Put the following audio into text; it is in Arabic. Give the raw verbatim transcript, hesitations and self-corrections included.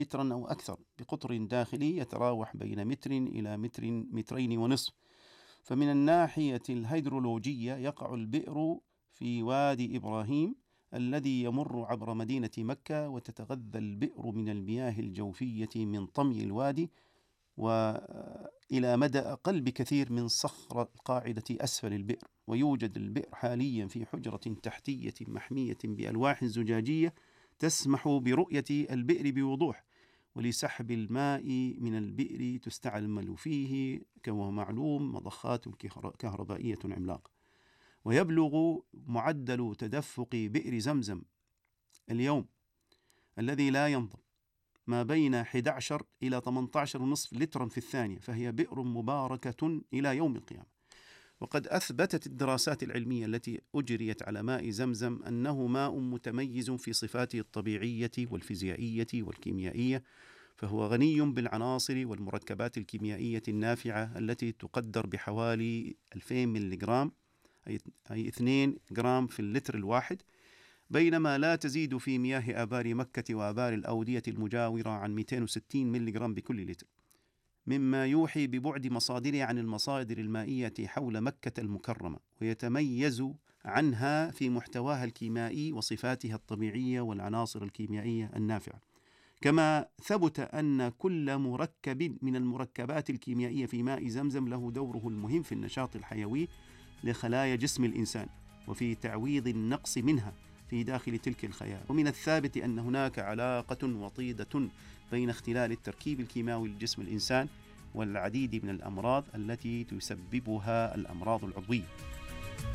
مترا أو أكثر، بقطر داخلي يتراوح بين متر إلى متر مترين ونصف. فمن الناحية الهيدرولوجية يقع البئر في وادي إبراهيم الذي يمر عبر مدينة مكة، وتتغذى البئر من المياه الجوفية من طمي الوادي وإلى مدى أقل بكثير من صخرة القاعدة أسفل البئر. ويوجد البئر حاليا في حجرة تحتية محمية بألواح زجاجية تسمح برؤية البئر بوضوح، ولسحب الماء من البئر تستعمل فيه كما معلوم مضخات كهربائية عملاقة. ويبلغ معدل تدفق بئر زمزم اليوم الذي لا ينضب ما بين أحد عشر إلى ثمانية عشر ونصف لترا في الثانية، فهي بئر مباركة إلى يوم القيامة. وقد أثبتت الدراسات العلمية التي أجريت على ماء زمزم أنه ماء متميز في صفاته الطبيعية والفيزيائية والكيميائية، فهو غني بالعناصر والمركبات الكيميائية النافعة التي تقدر بحوالي ألفين ملغرام، أي اثنين جرام في اللتر الواحد، بينما لا تزيد في مياه آبار مكة وآبار الأودية المجاورة عن مئتين وستين ملغرام بكل لتر، مما يوحي ببعد مصادرها عن المصادر المائية حول مكة المكرمة، ويتميز عنها في محتواها الكيميائي وصفاتها الطبيعية والعناصر الكيميائية النافعة. كما ثبت أن كل مركب من المركبات الكيميائية في ماء زمزم له دوره المهم في النشاط الحيوي لخلايا جسم الإنسان وفي تعويض النقص منها في داخل تلك الخلايا. ومن الثابت أن هناك علاقة وطيدة بين اختلال التركيب الكيماوي لجسم الإنسان والعديد من الأمراض التي تسببها الأمراض العضوية.